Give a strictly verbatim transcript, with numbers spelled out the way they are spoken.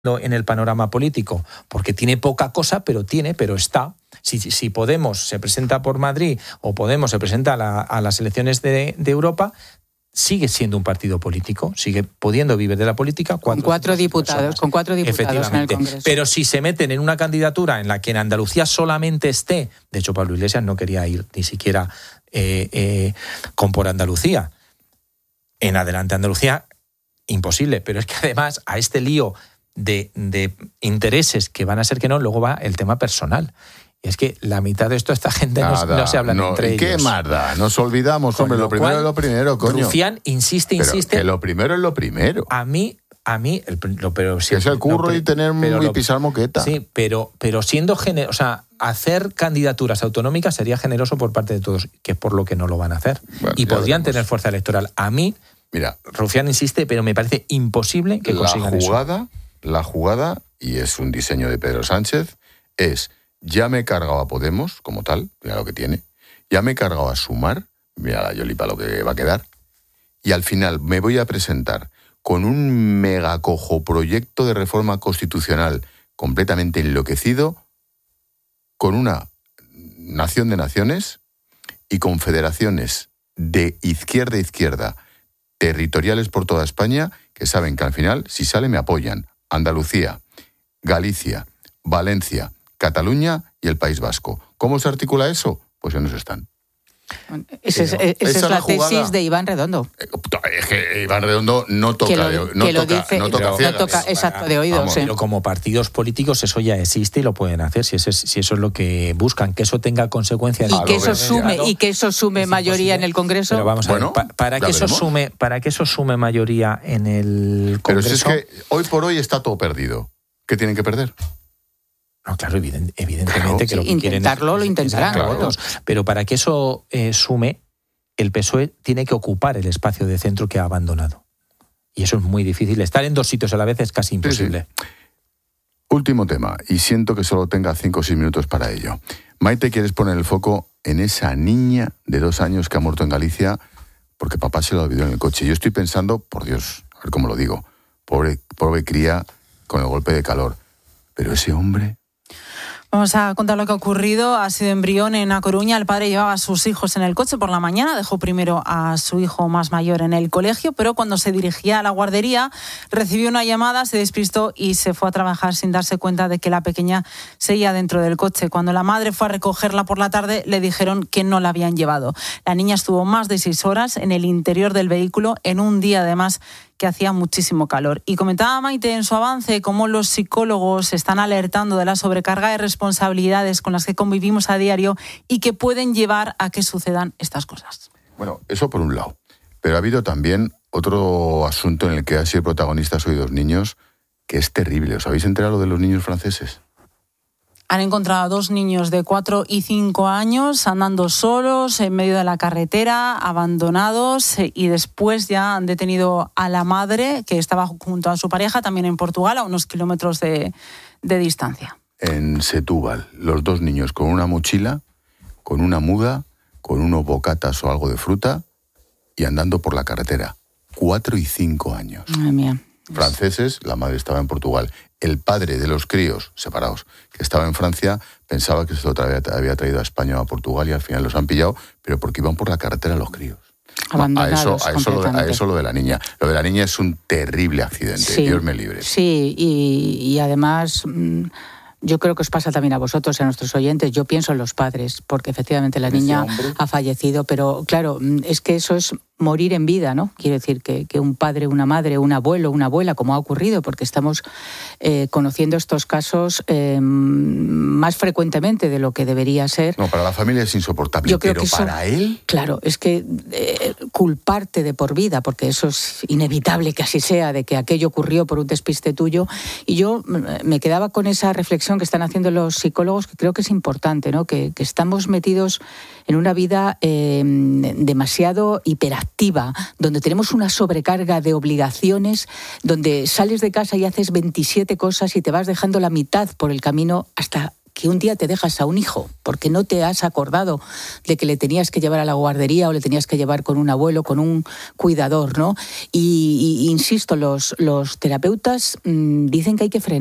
en el panorama político, porque tiene poca cosa, pero tiene, pero está. Si, si Podemos se presenta por Madrid o Podemos se presenta a, la, a las elecciones de, de Europa, sigue siendo un partido político, sigue pudiendo vivir de la política. Cuatro, con cuatro diputados, personas, con cuatro diputados en el Congreso. Pero si se meten en una candidatura en la que en Andalucía solamente esté, de hecho Pablo Iglesias no quería ir ni siquiera eh, eh, con por Andalucía, en Adelante Andalucía, imposible, pero es que además a este lío de, de intereses que van a ser que no, luego va el tema personal. Y es que la mitad de esto, esta gente no, no se hablan no, entre ¿qué ellos. ¿Qué más da? Nos olvidamos, hombre, lo, lo primero es lo primero, coño. Rufián insiste, pero insiste. Que lo primero es lo primero. A mí, a mí, el, lo, pero que es el curro no, y tener y lo, pisar moqueta. Sí, pero, pero siendo generoso, o sea, hacer candidaturas autonómicas sería generoso por parte de todos, que es por lo que no lo van a hacer. Bueno, y podrían tener fuerza electoral. A mí, mira, Rufián insiste, pero me parece imposible que consigan la jugada, eso. La jugada, y es un diseño de Pedro Sánchez, es: ya me he cargado a Podemos, como tal, mira lo que tiene, ya me he cargado a Sumar, mira la Yolipa lo que va a quedar, y al final me voy a presentar con un megacojo proyecto de reforma constitucional completamente enloquecido, con una nación de naciones y confederaciones de izquierda a izquierda, territoriales por toda España, que saben que al final, si sale, me apoyan. Andalucía, Galicia, Valencia, Cataluña y el País Vasco. ¿Cómo se articula eso? Pues en eso están. Esa es, esa es, es la tesis jugada de Iván Redondo. Es que Iván Redondo no toca, lo, de, no que toca, dice, no toca, no toca exacto de oídos. Vamos, sí. Pero como partidos políticos eso ya existe y lo pueden hacer, si, ese, si eso es lo que buscan, que eso tenga consecuencias. Y que eso sume y que eso sume mayoría en el Congreso. Pero vamos a bueno, ver, pa, para que eso sume, para que eso sume mayoría en el Congreso. Pero si es que hoy por hoy está todo perdido. ¿Qué tienen que perder? No, claro, evident, evidentemente claro, que lo sí, que quieren intentarlo, es, lo intentarán. Claro. Votos. Pero para que eso eh, sume, el P S O E tiene que ocupar el espacio de centro que ha abandonado. Y eso es muy difícil. Estar en dos sitios a la vez es casi imposible. Sí, sí. Último tema, y siento que solo tenga cinco o seis minutos para ello. Maite, ¿quieres poner el foco en esa niña de dos años que ha muerto en Galicia porque papá se lo olvidó en el coche? Yo estoy pensando, por Dios, a ver cómo lo digo, pobre, pobre cría con el golpe de calor. Pero ese hombre... Vamos a contar lo que ha ocurrido. Ha sido en Brión, en A Coruña. El padre llevaba a sus hijos en el coche por la mañana. Dejó primero a su hijo más mayor en el colegio, pero cuando se dirigía a la guardería recibió una llamada, se despistó y se fue a trabajar sin darse cuenta de que la pequeña seguía dentro del coche. Cuando la madre fue a recogerla por la tarde, le dijeron que no la habían llevado. La niña estuvo más de seis horas en el interior del vehículo, en un día además que hacía muchísimo calor. Y comentaba Maite en su avance cómo los psicólogos están alertando de la sobrecarga de responsabilidades con las que convivimos a diario y que pueden llevar a que sucedan estas cosas. Bueno, eso por un lado. Pero ha habido también otro asunto en el que han sido protagonistas hoy dos niños que es terrible. ¿Os habéis enterado de los niños franceses? Han encontrado a dos niños de cuatro y cinco años andando solos en medio de la carretera, abandonados, y después ya han detenido a la madre, que estaba junto a su pareja, también en Portugal, a unos kilómetros de, de distancia. En Setúbal, los dos niños con una mochila, con una muda, con unos bocatas o algo de fruta, y andando por la carretera. Cuatro y cinco años. Madre mía. Franceses, la madre estaba en Portugal. El padre de los críos, separados, que estaba en Francia, pensaba que se lo tra- había traído a España o a Portugal y al final los han pillado, pero porque iban por la carretera los críos. Abandonados a eso, a eso, lo, a eso lo de la niña. Lo de la niña es un terrible accidente, sí, Dios me libre. Sí, y, y además... Mmm... Yo creo que os pasa también a vosotros, a nuestros oyentes. Yo pienso en los padres, porque efectivamente la niña ha fallecido, pero claro, es que eso es morir en vida, ¿no? Quiere decir que, que un padre, una madre, un abuelo, una abuela, como ha ocurrido, porque estamos eh, conociendo estos casos eh, más frecuentemente de lo que debería ser. No, para la familia es insoportable, Yo creo pero que eso, para él... Claro, es que eh, culparte de por vida, porque eso es inevitable que así sea, de que aquello ocurrió por un despiste tuyo. Y yo me quedaba con esa reflexión que están haciendo los psicólogos, que creo que es importante, ¿no? Que, que estamos metidos en una vida eh, demasiado hiperactiva, donde tenemos una sobrecarga de obligaciones, donde sales de casa y haces veintisiete cosas y te vas dejando la mitad por el camino hasta que un día te dejas a un hijo porque no te has acordado de que le tenías que llevar a la guardería o le tenías que llevar con un abuelo, con un cuidador, ¿no? Y, y insisto, los, los terapeutas mmm, dicen que hay que frenar.